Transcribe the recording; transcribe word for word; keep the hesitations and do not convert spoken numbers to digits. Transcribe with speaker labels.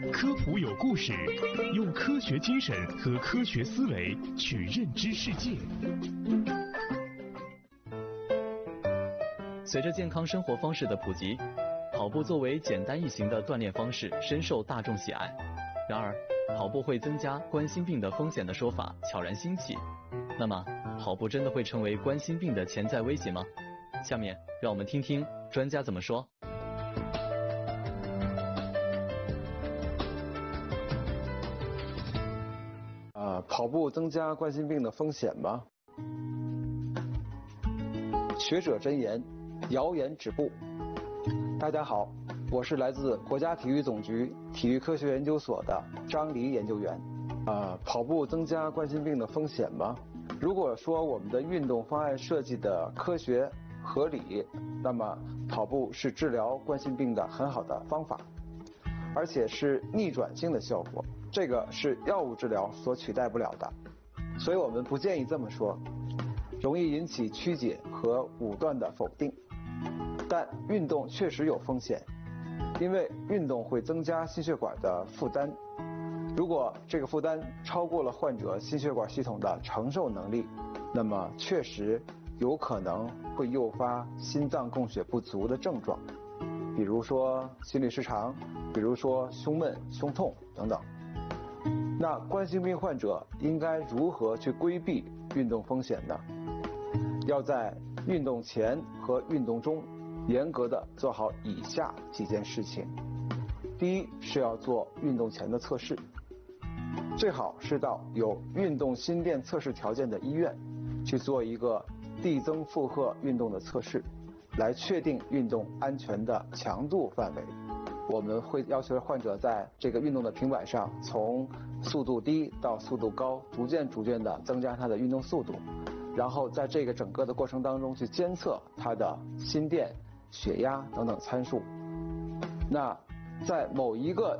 Speaker 1: 科普有故事，用科学精神和科学思维去认知世界。
Speaker 2: 随着健康生活方式的普及，跑步作为简单易行的锻炼方式深受大众喜爱。然而，跑步会增加冠心病的风险的说法悄然兴起。那么，跑步真的会成为冠心病的潜在威胁吗？下面让我们听听专家怎么说。
Speaker 3: 呃，跑步增加冠心病的风险吗？学者真言，谣言止步。大家好，我是来自国家体育总局体育科学研究所的张黎研究员。啊、呃，跑步增加冠心病的风险吗？如果说我们的运动方案设计的科学合理，那么跑步是治疗冠心病的很好的方法，而且是逆转性的效果，这个是药物治疗所取代不了的，所以我们不建议这么说，容易引起曲解和武断的否定。但运动确实有风险，因为运动会增加心血管的负担，如果这个负担超过了患者心血管系统的承受能力，那么确实有可能会诱发心脏供血不足的症状，比如说心律失常，比如说胸闷、胸痛等等。那冠心病患者应该如何去规避运动风险呢？要在运动前和运动中严格的做好以下几件事情。第一是要做运动前的测试，最好是到有运动心电测试条件的医院去做一个递增负荷运动的测试，来确定运动安全的强度范围。我们会要求患者在这个运动的平板上，从速度低到速度高，逐渐逐渐的增加他的运动速度，然后在这个整个的过程当中去监测他的心电、血压等等参数。那在某一个